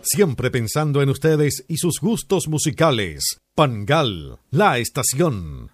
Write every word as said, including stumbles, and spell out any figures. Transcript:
siempre pensando en ustedes y sus gustos musicales. Pangal, la estación.